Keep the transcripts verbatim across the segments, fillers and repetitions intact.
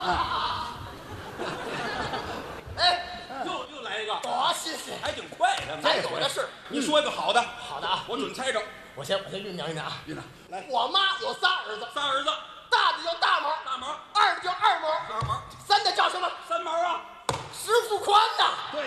啊！ 哎， 又又来一个， 多新鲜！ 还挺快的。 咱有的是。 你说一个好的， 好的啊， 我准猜着。 我先我先酝酿酝酿啊。 酝酿来。 我妈有仨儿子， 仨儿子， 大的叫大毛， 大毛， 二的叫二毛， 二毛， 三的叫什么？ 三毛啊。 石富宽呐。 对。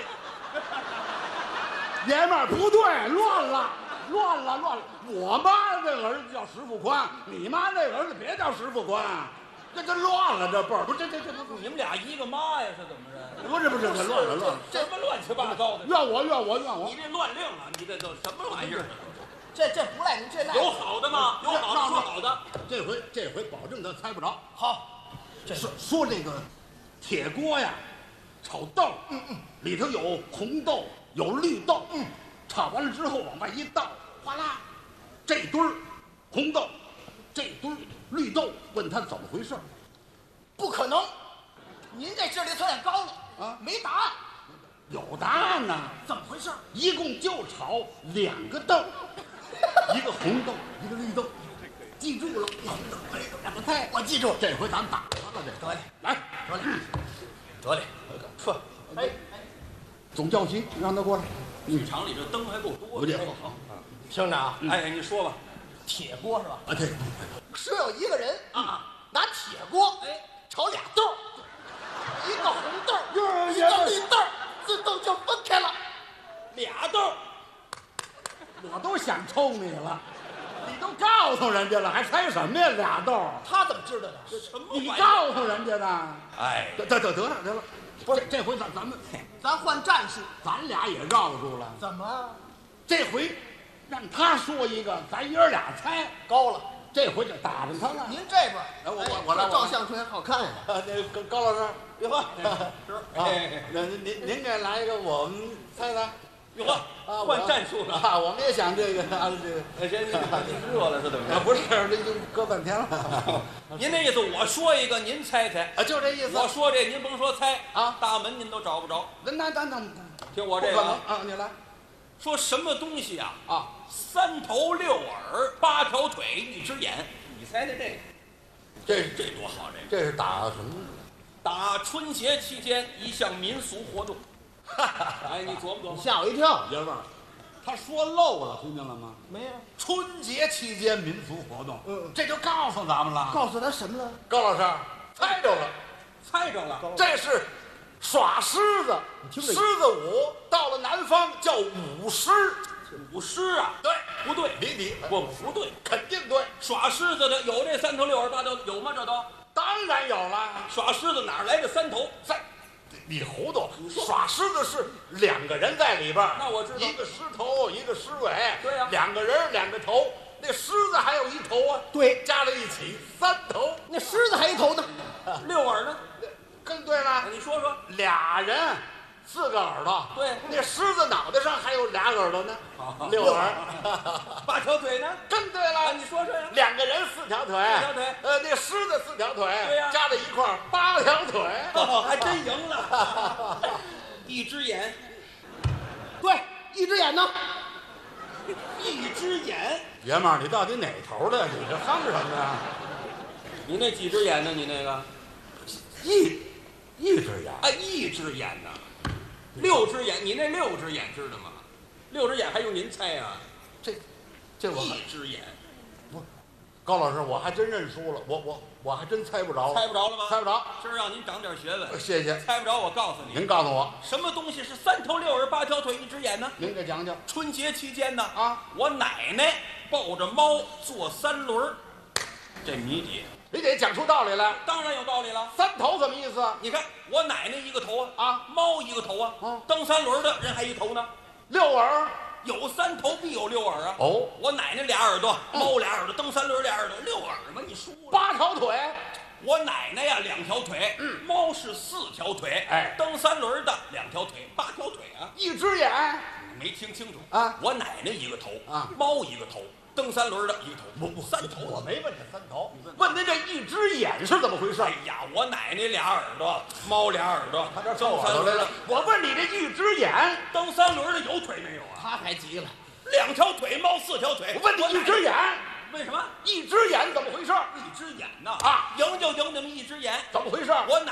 爷们儿不对，乱了，乱了，乱了！我妈那个儿子叫石富宽，你妈那个儿子别叫石富宽，这这乱了，这辈儿不这这这不你们俩一个妈呀，是怎么着？ 不是不是，这乱了乱了！ 什么乱七八糟的？ 怨我怨我怨我！ 你这乱令了，你这都什么玩意儿？ 这这不赖您，这赖有好的吗？有好的说好的。 这回这回保证他猜不着。 好，这说说这个铁锅呀，炒豆，嗯嗯，里头有红豆有绿豆，嗯，炒完了之后往外一倒，哗啦，这堆儿红豆，这堆儿绿豆，问他怎么回事？ 不可能，您这智力测验高了啊， 没答案。 有答案呢， 怎么回事？ 一共就炒两个豆，一个红豆，一个绿豆，记住了，红豆绿豆两个菜， 我记住。 这回咱打他了，这得嘞， 来， 得嘞，得嘞， 呵， 哎， 总教习让他过来， 剧场里这灯还够多的。 不介好。 听着啊， 哎，你说吧。 铁锅是吧？ 啊对， 是有一个人啊， 拿铁锅哎炒俩豆儿，一个红豆儿， 哟一个绿豆儿，自动就分开了。 俩豆儿， 我都想抽你了，你都告诉人家了，还猜什么呀？俩豆， 他怎么知道的？ 什么玩意儿？ 你告诉人家的。 哎， 得得得得了得了，不是这回咱咱们咱换战术。 咱俩也绕住了， 怎么这回让他说一个，咱爷儿俩猜， 高了？ 这回就打着他了。 您这边儿， 哎我哎我我来我来照相出来好看呀。 啊，那高高老师， 哟呵，是啊，那您您给来一个，我们猜猜。 哟呵， 啊， 换战术了。 啊！我们也想这个啊，这个哎，谁你你热了是怎么着？ 啊，不是，这已经搁半天了您那意思，我说一个，您猜猜。 啊，就这意思。 我说这，您甭说猜啊， 大门您都找不着。 那那那那， 听我不可能这个啊， 啊！你来说什么东西啊？ 啊！ 三头六耳，八条腿，一只眼。你猜猜这个？ 这这多好！这这是打什么？ 打春节期间一项民俗活动。哎，你琢磨琢磨。 吓我一跳。 爷们儿，他说漏了，听见了吗？ 没有。 春节期间民俗活动，嗯，这就告诉咱们了。 告诉他什么了？ 高老师猜着了， 猜着了。 这是耍狮子， 听着狮子舞到了南方叫舞狮。 舞狮啊？ 对， 不对， 离题， 不不对， 肯定对， 耍狮子的有这三头六耳八条有吗？这都当然有了。 耍狮子哪儿来的三头？ 在，你糊涂！耍狮子是两个人在里边儿， 那我知道一个狮头，一个狮尾， 对呀两个人两个头，那狮子还有一头啊， 对， 加在一起三头， 那狮子还一头呢。 六耳呢？ 更对了， 你说说。 俩人四个耳朵， 对那狮子脑袋上还有俩耳朵呢， 好六耳， 八条腿呢？ 更对啊， 了， 你说说呀。 两个人四条腿， 四条腿呃，那狮子四条腿， 对呀加在一块儿八条腿， 哦，还真赢了。一只眼， 对，一只眼呢？ 一只眼。 爷们儿，你到底哪头的？你这哼什么呀？ 你那几只眼呢？你那个？ 一一只眼， 啊，一只眼呢？六只眼，你那六只眼知道吗？六只眼还用您猜呀？ 这这我还一只眼， 高老师，我还真认输了，我我我还真猜不着了， 猜不着了吗？ 猜不着。 今儿让您长点学问。 谢谢， 猜不着，我告诉你， 您告诉我， 什么东西是三头六耳八条腿一只眼呢？ 您给讲讲春节期间呢， 啊， 我奶奶抱着猫坐三轮儿，这谜底你得讲出道理来。 当然有道理了。 三头什么意思？ 你看我奶奶一个头啊， 啊， 猫一个头啊， 嗯蹬三轮的人还一头呢。 六耳有三头必有六耳啊。 哦， 我奶奶俩耳朵，猫俩耳朵，蹬三轮俩耳朵，六耳嘛，你输了。 八条腿， 我奶奶呀两条腿，猫是四条腿， 哎蹬三轮的两条腿，八条腿啊。 一只眼， 没听清楚啊我奶奶一个头啊猫一个头，蹬三轮的一个头， 不不三头。 我没问这三头，问您这一只眼是怎么回事？ 哎呀，我奶奶俩耳朵，猫俩耳朵， 他这蹬耳朵来了三轮的，。 我问你这一只眼， 蹬三轮的有腿没有啊？ 他还急了。 两条腿，猫四条腿。 我问你一只眼， 为什么？ 一只眼怎么回事？ 一只眼呐啊， 赢就赢你们一只眼。 怎么回事？ 我奶